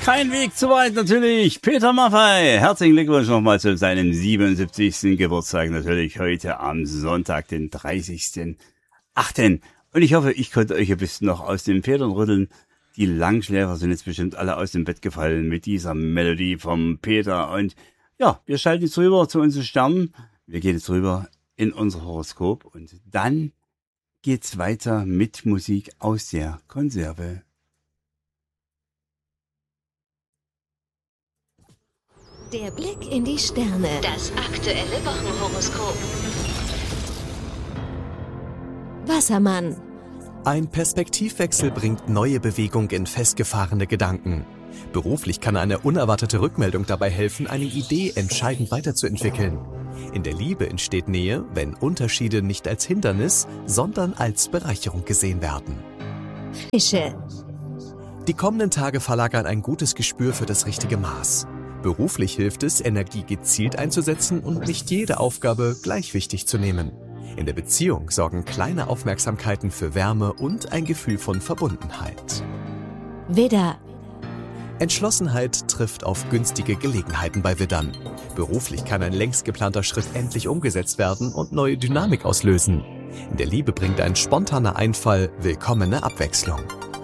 Kein Weg zu weit natürlich. Peter Maffay, herzlichen Glückwunsch nochmal zu seinem 77. Geburtstag. Natürlich heute am Sonntag, den 30.08. Und ich hoffe, ich konnte euch ein bisschen noch aus den Federn rütteln. Die Langschläfer sind jetzt bestimmt alle aus dem Bett gefallen mit dieser Melodie vom Peter. Und ja, wir schalten jetzt rüber zu unseren Sternen. Wir gehen jetzt rüber in unser Horoskop. Und dann geht's weiter mit Musik aus der Konserve. Der Blick in die Sterne. Das aktuelle Wochenhoroskop. Wassermann. Ein Perspektivwechsel bringt neue Bewegung in festgefahrene Gedanken. Beruflich kann eine unerwartete Rückmeldung dabei helfen, eine Idee entscheidend weiterzuentwickeln. In der Liebe entsteht Nähe, wenn Unterschiede nicht als Hindernis, sondern als Bereicherung gesehen werden. Fische. Die kommenden Tage verlagern ein gutes Gespür für das richtige Maß. Beruflich hilft es, Energie gezielt einzusetzen und nicht jede Aufgabe gleich wichtig zu nehmen. In der Beziehung sorgen kleine Aufmerksamkeiten für Wärme und ein Gefühl von Verbundenheit. Widder. Entschlossenheit trifft auf günstige Gelegenheiten bei Widdern. Beruflich kann ein längst geplanter Schritt endlich umgesetzt werden und neue Dynamik auslösen. In der Liebe bringt ein spontaner Einfall willkommene Abwechslung.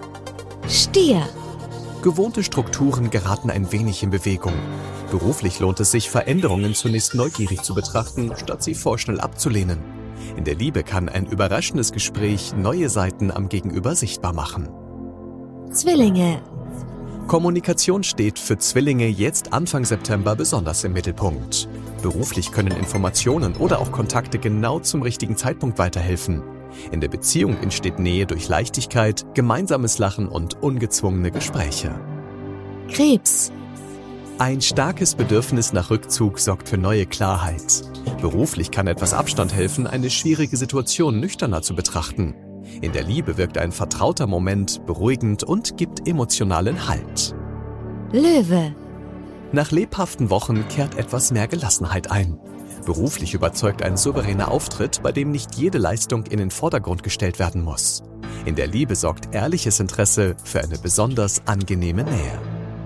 Stier. Gewohnte Strukturen geraten ein wenig in Bewegung. Beruflich lohnt es sich, Veränderungen zunächst neugierig zu betrachten, statt sie vorschnell abzulehnen. In der Liebe kann ein überraschendes Gespräch neue Seiten am Gegenüber sichtbar machen. Zwillinge. Kommunikation steht für Zwillinge jetzt Anfang September besonders im Mittelpunkt. Beruflich können Informationen oder auch Kontakte genau zum richtigen Zeitpunkt weiterhelfen. In der Beziehung entsteht Nähe durch Leichtigkeit, gemeinsames Lachen und ungezwungene Gespräche. Krebs. Ein starkes Bedürfnis nach Rückzug sorgt für neue Klarheit. Beruflich kann etwas Abstand helfen, eine schwierige Situation nüchterner zu betrachten. In der Liebe wirkt ein vertrauter Moment beruhigend und gibt emotionalen Halt. Löwe. Nach lebhaften Wochen kehrt etwas mehr Gelassenheit ein. Beruflich überzeugt ein souveräner Auftritt, bei dem nicht jede Leistung in den Vordergrund gestellt werden muss. In der Liebe sorgt ehrliches Interesse für eine besonders angenehme Nähe.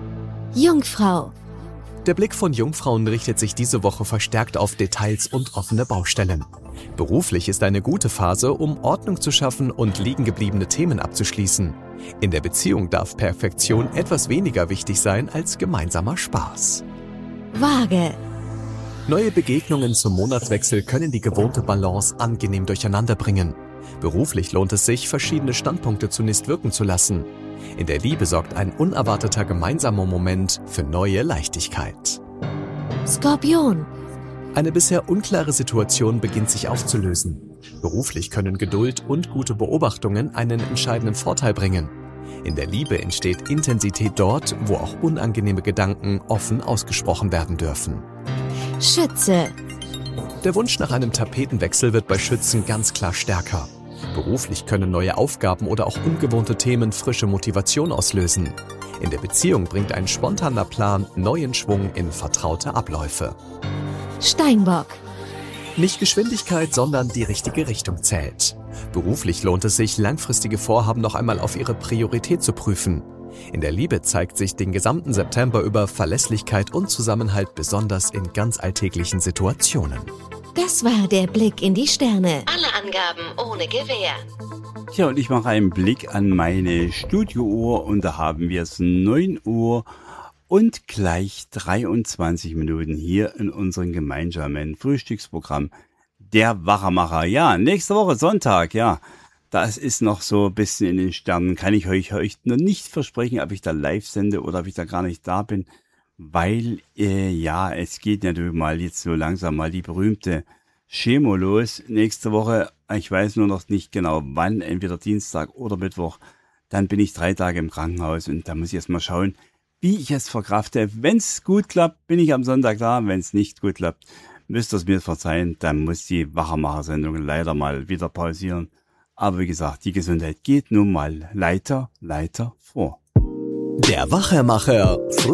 Jungfrau. Der Blick von Jungfrauen richtet sich diese Woche verstärkt auf Details und offene Baustellen. Beruflich ist eine gute Phase, um Ordnung zu schaffen und liegengebliebene Themen abzuschließen. In der Beziehung darf Perfektion etwas weniger wichtig sein als gemeinsamer Spaß. Waage. Neue Begegnungen zum Monatswechsel können die gewohnte Balance angenehm durcheinander bringen. Beruflich lohnt es sich, verschiedene Standpunkte zunächst wirken zu lassen. In der Liebe sorgt ein unerwarteter gemeinsamer Moment für neue Leichtigkeit. Skorpion. Eine bisher unklare Situation beginnt sich aufzulösen. Beruflich können Geduld und gute Beobachtungen einen entscheidenden Vorteil bringen. In der Liebe entsteht Intensität dort, wo auch unangenehme Gedanken offen ausgesprochen werden dürfen. Schütze. Der Wunsch nach einem Tapetenwechsel wird bei Schützen ganz klar stärker. Beruflich können neue Aufgaben oder auch ungewohnte Themen frische Motivation auslösen. In der Beziehung bringt ein spontaner Plan neuen Schwung in vertraute Abläufe. Steinbock. Nicht Geschwindigkeit, sondern die richtige Richtung zählt. Beruflich lohnt es sich, langfristige Vorhaben noch einmal auf ihre Priorität zu prüfen. In der Liebe zeigt sich den gesamten September über Verlässlichkeit und Zusammenhalt besonders in ganz alltäglichen Situationen. Das war der Blick in die Sterne. Alle Angaben ohne Gewähr. Tja, und ich mache einen Blick an meine Studiouhr und da haben wir es 9 Uhr und gleich 23 Minuten hier in unserem gemeinsamen Frühstücksprogramm Der Wachmacher. Ja, nächste Woche Sonntag, ja. Das ist noch so ein bisschen in den Sternen. Kann ich euch noch nicht versprechen, ob ich da live sende oder ob ich da gar nicht da bin. Weil, es geht natürlich mal jetzt so langsam mal die berühmte Chemo los. Nächste Woche, ich weiß nur noch nicht genau wann, entweder Dienstag oder Mittwoch. Dann bin ich 3 Tage im Krankenhaus und da muss ich erst mal schauen, wie ich es verkrafte. Wenn es gut klappt, bin ich am Sonntag da. Wenn es nicht gut klappt, müsst ihr es mir verzeihen. Dann muss die Wachermacher-Sendung leider mal wieder pausieren. Aber wie gesagt, die Gesundheit geht nun mal leider vor. Der Wachermacher